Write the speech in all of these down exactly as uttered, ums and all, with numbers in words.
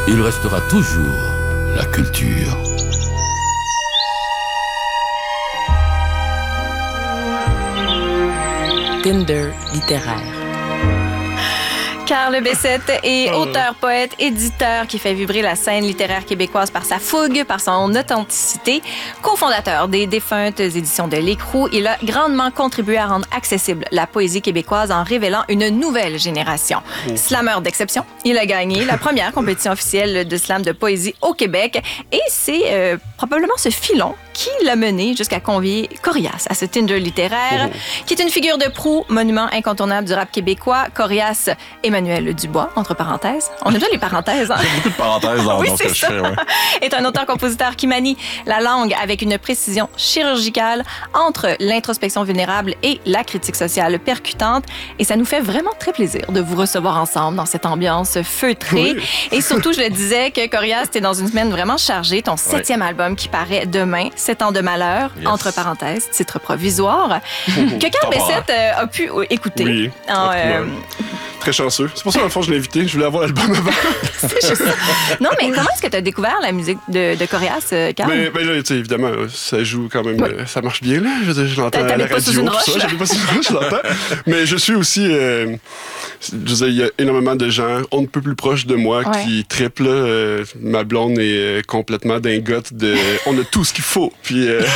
il restera toujours la culture. Tinder littéraire. Carl Bessette est auteur, poète, éditeur qui fait vibrer la scène littéraire québécoise par sa fougue, par son authenticité. Cofondateur des défuntes éditions de L'Écrou, il a grandement contribué à rendre accessible la poésie québécoise en révélant une nouvelle génération. Oh. Slameur d'exception, il a gagné la première compétition officielle de slam de poésie au Québec et c'est euh, probablement ce filon qui l'a mené jusqu'à convier Corias à ce Tinder littéraire, oh. qui est une figure de proue, monument incontournable du rap québécois. Corias Emmanuel Dubois, entre parenthèses. On aime bien les parenthèses, hein? Il y a beaucoup de parenthèses dans, oui, dans ce que ça. je fais, ouais. Est un auteur-compositeur qui manie la langue avec une précision chirurgicale entre l'introspection vulnérable et la critique sociale percutante. Et ça nous fait vraiment très plaisir de vous recevoir ensemble dans cette ambiance feutrée. Oui. Et surtout, je le disais, que Corias, t'es dans une semaine vraiment chargée. Ton septième oui. album qui paraît demain, Sept ans de malheur, yes. entre parenthèses, titre provisoire, que Carl Bessette euh, a pu écouter. Oui, en, euh, très chanceux. C'est pour ça, dans le fond, je l'ai invité. Je voulais avoir l'album avant. C'est juste ça. Non, mais comment est-ce que tu as découvert la musique de, de Corias, Carl? Ben, ben là, tu sais, évidemment, ça joue quand même, oui. euh, ça marche bien, là. Je, je l'entends à la radio, sous une roche, tout ça. J'habite pas sous une roche, je l'entends. Mais je suis aussi, euh, je veux dire, il y a énormément de gens, on ne peut plus proche de moi, ouais. qui trippent, là. Euh, ma blonde est complètement dingote de, on a tout ce qu'il faut. Puis, euh,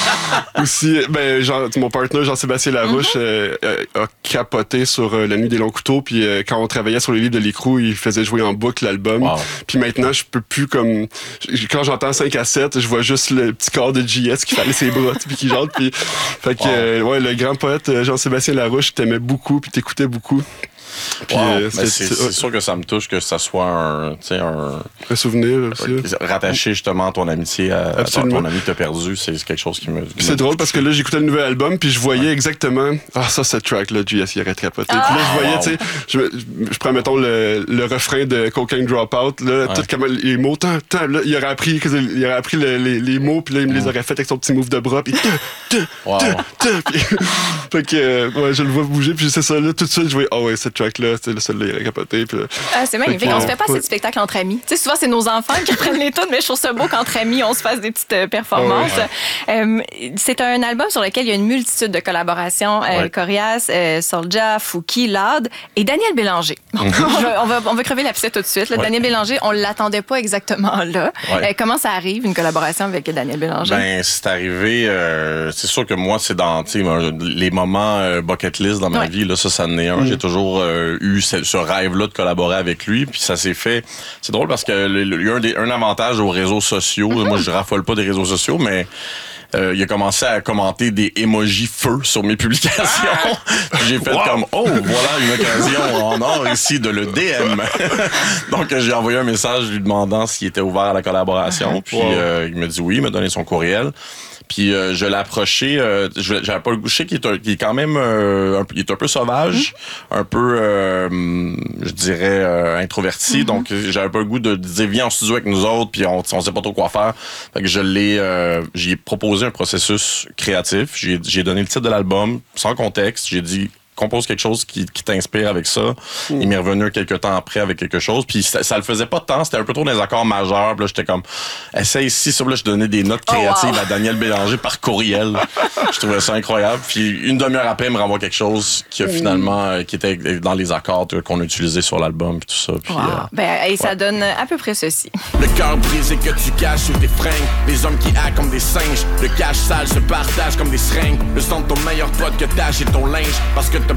aussi, ben, genre, mon partenaire, Jean-Sébastien Larouche, mm-hmm. euh, a capoté sur euh, La Nuit des longs couteaux. Puis, euh, quand on travaillait sur les livres de L'Écrou, il faisait jouer en boucle l'album. Wow. Puis maintenant, je peux plus comme... Quand j'entends cinq à sept, je vois juste le petit corps de J S qui fallait ses bras, puis qui chante. Puis, fait que, wow. euh, ouais, le grand poète Jean-Sébastien Larouche t'aimait beaucoup, puis t'écoutais beaucoup. Puis, wow. euh, c'est, c'est, c'est, c'est sûr que ça me touche que ça soit un, un, un souvenir aussi. Rattaché justement à ton amitié à, à ton ami que t'as perdu, c'est quelque chose qui me. Qui c'est me drôle parce que là j'écoutais le nouvel album puis je voyais ouais. exactement ah ça cette track là J S il aurait capoté. Ah. Puis là je voyais tu sais je, je prends mettons le, le refrain de Cocaine Dropout là ouais. tout comme les mots tant, tant là il aurait appris il aurait appris le, les, les mots puis là il me les aurait fait avec son petit move de bras puis wow. fait que ouais je le vois bouger puis c'est ça là tout de suite je voyais ah oh, ouais cette track là c'est le seul là il aurait capoté puis ah, c'est magnifique on se fait pas assez de spectacles entre amis tu sais souvent c'est nos enfants qui prennent les tunes mais je trouve ça beau qu'entre amis on se fasse des petites euh, performances oh, ouais. euh, c'est un album sur lequel il y a une multitude de collaborations euh, ouais. Corias, euh, Soulja, Fouki, Lade et Daniel Bélanger bon, mm-hmm. on, va, on va crever l'abcès tout de suite là. Ouais. Daniel Bélanger on l'attendait pas exactement là ouais. euh, comment ça arrive une collaboration avec Daniel Bélanger? Ben c'est arrivé euh, c'est sûr que moi c'est dans les moments euh, bucket list dans ma ouais. vie là, ça ça en est un mm. j'ai toujours euh, eu ce, ce rêve-là de collaborer avec lui, puis ça s'est fait... C'est drôle parce qu'il y a un, des, un avantage aux réseaux sociaux. Mm-hmm. Moi, je raffole pas des réseaux sociaux, mais euh, il a commencé à commenter des emojis feu sur mes publications. Puis j'ai fait wow. comme, oh, voilà une occasion en or ici de le D M. Donc, j'ai envoyé un message lui demandant s'il était ouvert à la collaboration, puis wow. euh, il m'a dit oui, il m'a donné son courriel. Puis euh, je l'ai approché, euh, j'avais pas le goût, je sais qu'il est, un, qu'il est quand même euh, un, il est un peu sauvage, mmh. un peu, euh, je dirais, euh, introverti. Mmh. Donc j'avais pas le goût de dire viens en studio avec nous autres, puis on, on sait pas trop quoi faire. Fait que je l'ai, euh, j'ai proposé un processus créatif. J'ai, j'ai donné le titre de l'album sans contexte. J'ai dit compose quelque chose qui, qui t'inspire avec ça. Mm. Il m'est revenu quelques temps après avec quelque chose. Puis ça, ça le faisait pas tant. C'était un peu trop des accords majeurs. Puis là, j'étais comme, essaye ici. Sur là, je donnais des notes créatives oh, wow. à Daniel Bélanger par courriel. Je trouvais ça incroyable. Puis une demi-heure après, il me renvoie quelque chose qui a mm. finalement, euh, qui était dans les accords qu'on a utilisés sur l'album. Puis tout ça. Puis, wow. euh, ben, et ça ouais. donne à peu près ceci. Le cœur brisé que tu caches sous tes fringues. Les hommes qui hackent comme des singes. Le cash sale se partage comme des seringues. Le son de ton meilleur pote que tâche et ton linge. Parce que t'as